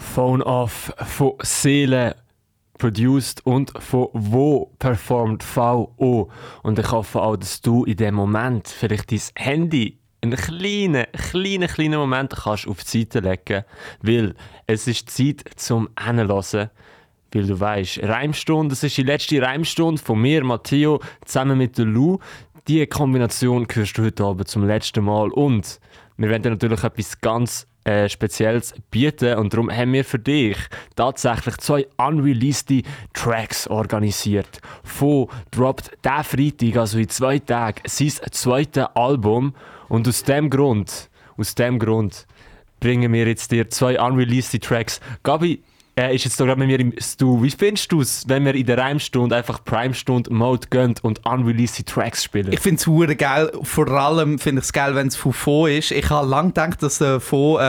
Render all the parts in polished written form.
Phone Off von Seele produced und von Wo performt VO. Und ich hoffe auch, dass du in dem Moment vielleicht dein Handy einen kleinen Moment kannst auf die Seite legen, weil es ist Zeit zum Hinhören. Weil du weisst, Reimstunde, das ist die letzte Reimstunde von mir, Matteo, zusammen mit der Lou. Diese Kombination hörst du heute Abend zum letzten Mal. Und wir werden dir natürlich etwas ganz Spezielles bieten. Und darum haben wir für dich tatsächlich 2 unreleased Tracks organisiert. Von droppt diesen Freitag, also in 2 Tagen, sein zweites Album. Und aus dem Grund bringen wir jetzt dir 2 unreleased Tracks. Gabi ist jetzt da gerade mit mir im Stuhl. Wie findest du es, wenn wir in der Reimstunde einfach Prime-Stunde-Mode gehen und unreleased Tracks spielen? Ich finde es verdammt geil. Vor allem finde ich es geil, wenn es von Fo ist. Ich habe lange gedacht, dass Fo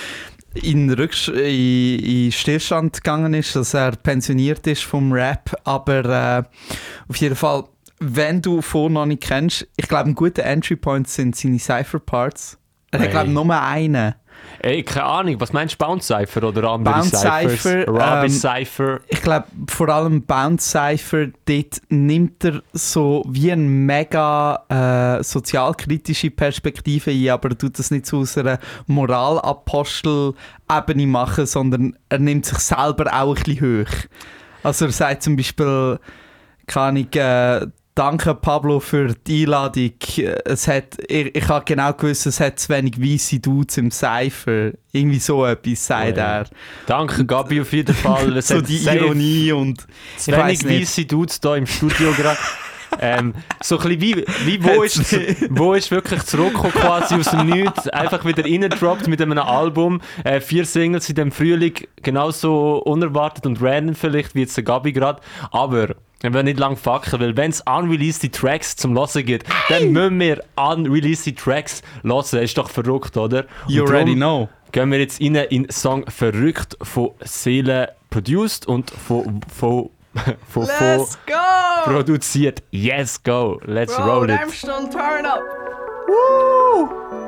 in Stillstand gegangen ist, dass er pensioniert ist vom Rap. Aber auf jeden Fall, wenn du Fo noch nicht kennst, ich glaube, ein guter Entry-Point sind seine Cypher-Parts. Er hat, glaube ich, nur einen. Ey, keine Ahnung, was meinst du, Bounce Cypher oder andere Bounce Cyphers? Cypher, Rabis Cypher? Ich glaube, vor allem Bounce Cypher, dort nimmt er so wie eine mega sozialkritische Perspektive ein, aber er tut das nicht so aus einer Moralapostel-Ebene machen, sondern er nimmt sich selber auch ein bisschen hoch. Also er sagt zum Beispiel, kann ich danke Pablo für die Einladung. Ich habe genau gewusst, es hat zu wenig weisse Dudes im Cypher. Irgendwie so etwas, sagt er. Danke Gabi auf jeden Fall. So die Ironie und zu wenig weisse Dudes hier im Studio gerade. So ein bisschen wie wo ist wirklich zurückgekommen quasi aus dem Nichts, einfach wieder reingedroppt mit einem Album, 4 Singles in dem Frühling, genauso unerwartet und random vielleicht wie jetzt der Gabi gerade, aber wir wollen nicht lange fucken, weil wenn es unreleased Tracks zum Hören gibt, dann müssen wir unreleased Tracks hören, ist doch verrückt, oder? You already know. Gehen wir jetzt rein in den Song «Verrückt» von Seele produced und von Let's go! produziert. Yes, go! Let's Bro, roll it! Reimstunde, turn up! Woo!